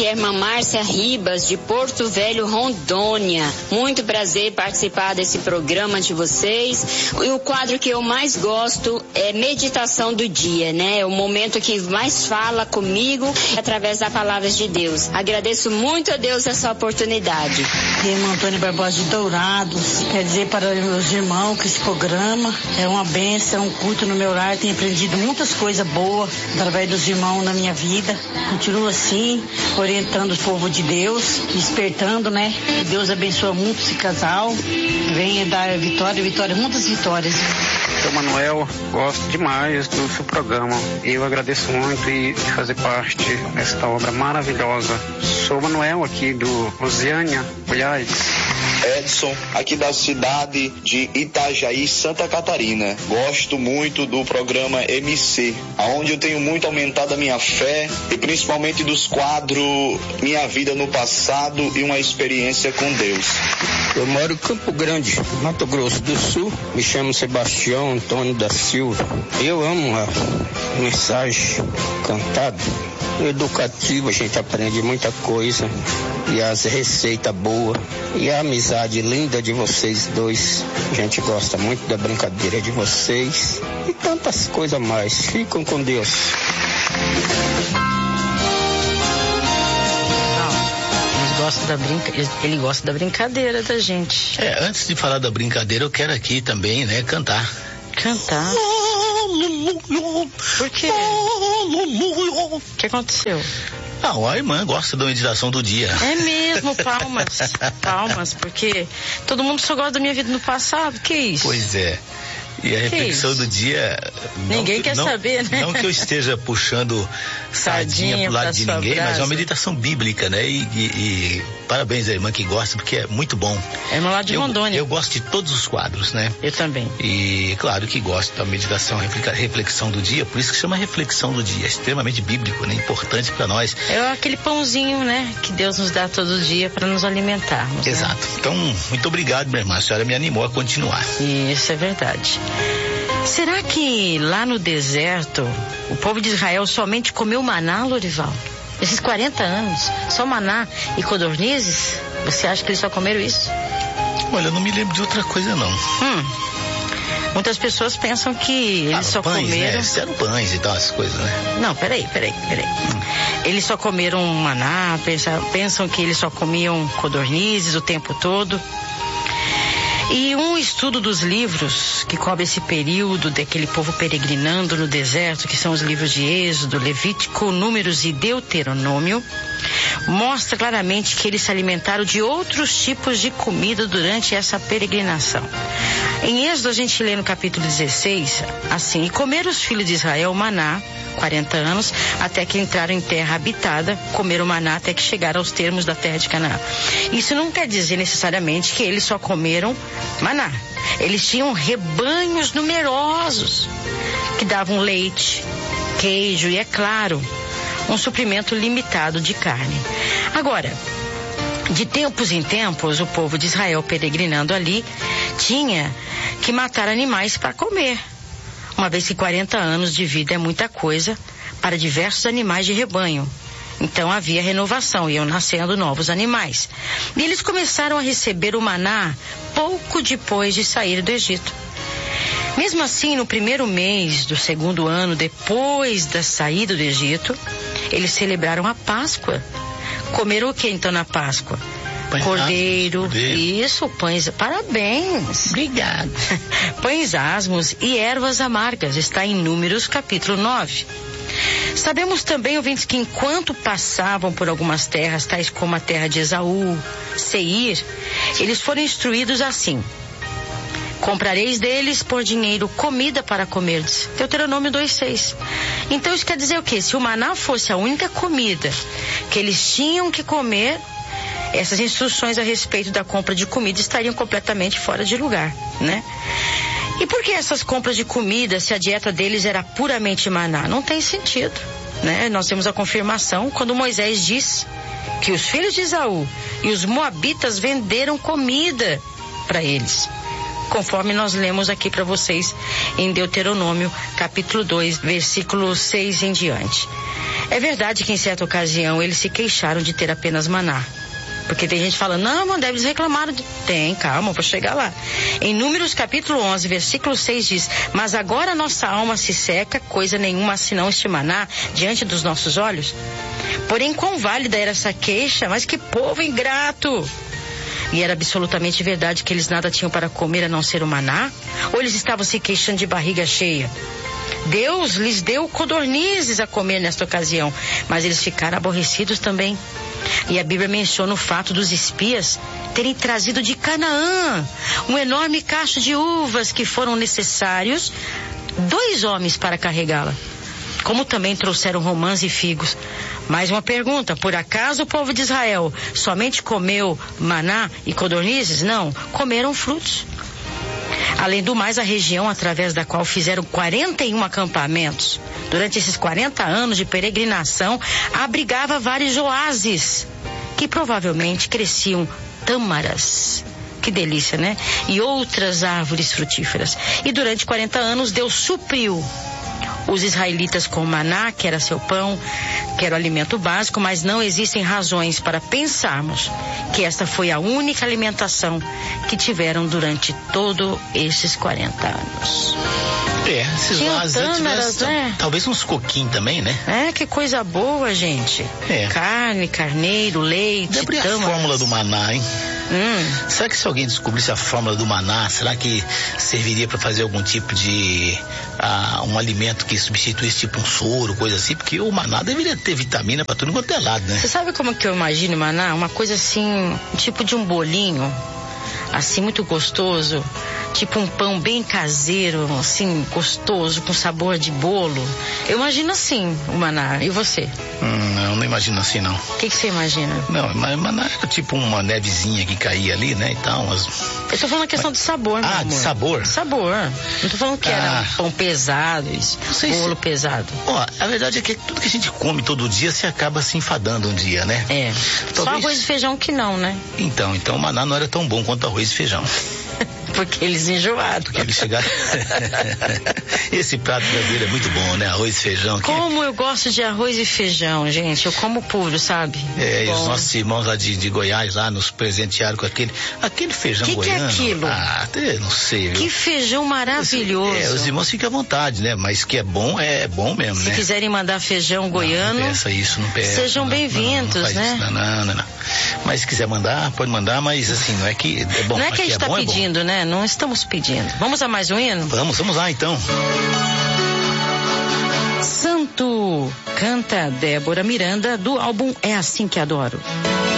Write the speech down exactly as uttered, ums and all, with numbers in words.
é a irmã Márcia Ribas, de Porto Velho, Rondônia. Muito prazer participar desse programa de vocês. E o quadro que eu mais gosto é meditação do dia, né? É o momento que mais fala comigo através das palavras de Deus. Agradeço muito a Deus essa oportunidade. Irmã Antônia Barbosa de Dourados, quer dizer para os meus irmãos que esse programa é uma bênção, é um culto no meu lar, tenho aprendido muitas coisas boas através dos irmãos na minha vida. Continuo assim, orientando o povo de Deus, despertando, né? Que Deus abençoa muito esse casal, venha dar vitória, vitória, muitas vitórias. Seu Manuel, gosto demais do seu programa. Eu agradeço muito e de fazer parte desta obra maravilhosa. Sou Manuel aqui do Lusiânia, Goiás. Edson, aqui da cidade de Itajaí, Santa Catarina. Gosto muito do programa M C, onde eu tenho muito aumentado a minha fé e principalmente dos quadros Minha Vida no Passado e uma experiência com Deus. Eu moro em Campo Grande, Mato Grosso do Sul. Me chamo Sebastião Antônio da Silva. Eu amo a mensagem cantada. Educativo, a gente aprende muita coisa e as receitas boas e a amizade linda de vocês dois. A gente gosta muito da brincadeira de vocês e tantas coisas mais. Ficam com Deus. Gosta da brinca... Ele gosta da brincadeira da gente. É, antes de falar da brincadeira, eu quero aqui também, né, cantar. Cantar? Por quê? O que aconteceu? Ah, a irmã gosta da meditação do dia. É mesmo, palmas. Palmas, porque todo mundo só gosta da minha vida no passado, que isso? Pois é. E a reflexão do dia... Ninguém não, quer não, saber, né? Não que eu esteja puxando sardinha, sardinha pro lado de ninguém, brasa. Mas é uma meditação bíblica, né? E, e, e parabéns à irmã que gosta, porque é muito bom. É no lado de eu, Rondônia. Eu gosto de todos os quadros, né? Eu também. E claro que gosto da meditação, reflexão do dia, por isso que chama reflexão do dia. É extremamente bíblico, né? Importante para nós. É aquele pãozinho, né? Que Deus nos dá todo dia para nos alimentarmos. Exato. Né? Então, muito obrigado, minha irmã. A senhora me animou a continuar. Isso é verdade. Será que lá no deserto o povo de Israel somente comeu maná, Lorival? Esses quarenta anos, só maná e codornizes? Você acha que eles só comeram isso? Olha, eu não me lembro de outra coisa não. Hum. Muitas pessoas pensam que eles ah, só pães, comeram... Né? Eram pães e tal, essas coisas, né? Não, peraí, peraí, peraí. Hum. Eles só comeram maná, pensam, pensam que eles só comiam codornizes o tempo todo. E um estudo dos livros que cobre esse período daquele povo peregrinando no deserto, que são os livros de Êxodo, Levítico, Números e Deuteronômio, mostra claramente que eles se alimentaram de outros tipos de comida durante essa peregrinação. Em Êxodo a gente lê no capítulo dezesseis, assim: e comeram os filhos de Israel maná, quarenta anos, até que entraram em terra habitada, comeram maná até que chegaram aos termos da terra de Canaã. Isso não quer dizer necessariamente que eles só comeram maná. Eles tinham rebanhos numerosos que davam leite, queijo e, é claro, um suprimento limitado de carne. Agora, de tempos em tempos, o povo de Israel peregrinando ali tinha que matar animais para comer, uma vez que quarenta anos de vida é muita coisa para diversos animais de rebanho. Então havia renovação, iam nascendo novos animais. E eles começaram a receber o maná pouco depois de sair do Egito. Mesmo assim, no primeiro mês do segundo ano depois da saída do Egito, eles celebraram a Páscoa. Comeram o que então na Páscoa? Pães Cordeiro, asmos, isso, pães, parabéns. Obrigado. Pães asmos e ervas amargas, está em Números capítulo nove. Sabemos também, ouvintes, que enquanto passavam por algumas terras, tais como a terra de Esaú, Seir, eles foram instruídos assim: comprareis deles por dinheiro comida para comerdes. Deuteronômio dois, seis. Então isso quer dizer o quê? Se o maná fosse a única comida que eles tinham que comer, essas instruções a respeito da compra de comida estariam completamente fora de lugar, né? E por que essas compras de comida, se a dieta deles era puramente maná? Não tem sentido, né? Nós temos a confirmação quando Moisés diz que os filhos de Esaú e os moabitas venderam comida para eles. conforme nós lemos aqui para vocês em Deuteronômio, capítulo dois, versículo seis em diante. É verdade que em certa ocasião eles se queixaram de ter apenas maná. Porque tem gente falando, não, mano, eles reclamaram de... Tem, calma, vou chegar lá. Em Números capítulo onze, versículo seis diz, mas agora nossa alma se seca, coisa nenhuma senão este maná diante dos nossos olhos. Porém, quão válida era essa queixa, mas que povo ingrato! E era absolutamente verdade que eles nada tinham para comer a não ser o maná? Ou eles estavam se queixando de barriga cheia? Deus lhes deu codornizes a comer nesta ocasião, mas eles ficaram aborrecidos também. E a Bíblia menciona o fato dos espias terem trazido de Canaã um enorme cacho de uvas que foram necessários dois homens para carregá-la. Como também trouxeram romãs e figos. Mais uma pergunta, por acaso o povo de Israel somente comeu maná e codornizes? Não, comeram frutos. Além do mais, a região através da qual fizeram quarenta e um acampamentos durante esses quarenta anos de peregrinação abrigava vários oásis que provavelmente cresciam tâmaras. Que delícia, né? E outras árvores frutíferas. E durante quarenta anos Deus supriu os israelitas com maná, que era seu pão, que era o alimento básico, mas não existem razões para pensarmos que esta foi a única alimentação que tiveram durante todos esses quarenta anos. É, esses oásis, né? Talvez uns coquinhos também, né? É, que coisa boa, gente. É. Carne, carneiro, leite, Deve a fórmula do maná, hein? Hum. Será que se alguém descobrisse a fórmula do maná, será que serviria para fazer algum tipo de uh, um alimento que substituísse tipo um soro, coisa assim? Porque o maná deveria ter vitamina para tudo quanto é lado, né? Você sabe como que eu imagino o maná? Uma coisa assim, tipo de um bolinho, assim, muito gostoso, tipo um pão bem caseiro, assim, gostoso, com sabor de bolo. Eu imagino assim o maná. E você? Hum, não, não imagino assim, não. O que, que você imagina? Não, mas maná é tipo uma nevezinha que caía ali, né, e tal. Umas... Eu tô falando a questão mas... de sabor, meu Ah, amor. de sabor? Sabor. Não tô falando que ah. era um pão pesado, isso, bolo se... pesado. Ó, a verdade é que tudo que a gente come todo dia se acaba se enfadando um dia, né? É. Talvez... Só arroz e feijão que não, né? Então, então o maná não era tão bom quanto arroz e feijão. Porque eles enjoaram. Porque eles chegaram... Esse prato brasileiro é muito bom, né? Arroz e feijão. Como eu gosto de arroz e feijão, gente. Eu como puro, sabe? É, e os nossos irmãos lá de, de Goiás lá nos presentearam com aquele, aquele feijão que goiano. Que que é aquilo? Ah, até não sei, viu? Que feijão maravilhoso. É, os irmãos ficam à vontade, né? Mas que é bom, é bom mesmo, Se né? Se quiserem mandar feijão goiano... Não, não peça isso, não peça. Sejam bem-vindos, né? Isso, não, não, não, não. Mas se quiser mandar, pode mandar, mas assim, não é que é bom. Não é que a gente está é pedindo, é né? Não estamos pedindo. Vamos a mais um hino? Vamos, vamos lá então. Santo, canta Débora Miranda do álbum É Assim Que Adoro.